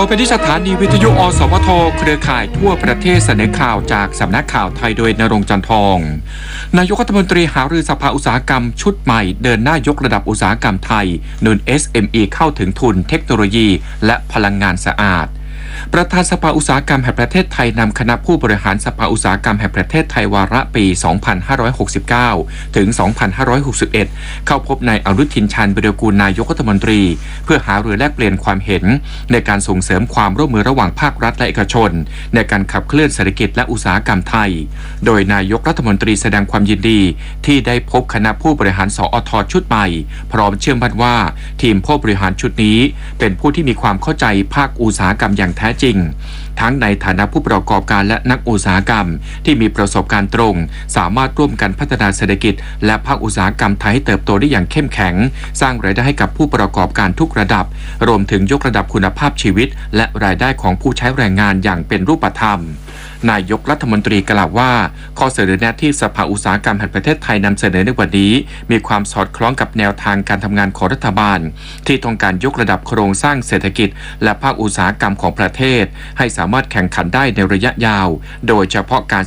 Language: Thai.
อไปที่สถานีวิทยุอสมทเครือข่ายทั่วประเทศเสนอข่าวจากสำนักข่าวไทยโดยณรงค์จันทองนายกรัฐมนตรีหารือสภาอุตสาหกรรมชุดใหม่เดินหน้ายกระดับอุตสาหกรรมไทยหนุน SME เข้าถึงทุนเทคโนโลยีและพลังงานสะอาดประธานสภาอุตสาหกรรมแห่งประเทศไทยนำคณะผู้บริหารสภาอุตสาหกรรมแห่งประเทศไทยวาระปี 2569 ถึง 2561 เข้าพบนายอนุทินชาญวิรากูลนายกรัฐมนตรีเพื่อหารือแลกเปลี่ยนความเห็นในการส่งเสริมความร่วมมือระหว่างภาครัฐและเอกชนในการขับเคลื่อนเศรษฐกิจและอุตสาหกรรมไทยโดยนายกรัฐมนตรีแสดงความยินดีที่ได้พบคณะผู้บริหารสอทชุดใหม่พร้อมเชื่อมั่นว่าทีมผู้บริหารชุดนี้เป็นผู้ที่มีความเข้าใจภาคอุตสาหกรรมอย่างแท้จริงทั้งในฐานะผู้ประกอบการและนักอุตสาหกรรมที่มีประสบการณ์ตรงสามารถร่วมกันพัฒนาเศรษฐกิจและภาคอุตสาหกรรมไทยให้เติบโตได้อย่างเข้มแข็งสร้างรายได้ให้กับผู้ประกอบการทุกระดับรวมถึงยกระดับคุณภาพชีวิตและรายได้ของผู้ใช้แรงงานอย่างเป็นรูปธรรมนายกรัฐมนตรีกล่าวว่าข้อเสนอแนะที่สภาอุตสาหกรรมแห่งประเทศไทยนำเสนอในวันนี้มีความสอดคล้องกับแนวทางการทำงานของรัฐบาลที่ต้องการยกระดับโครงสร้างเศรษฐกิจและภาคอุตสาหกรรมของประเทศให้สามารถแข่งขันได้ในระยะยาวโดยเฉพาะการ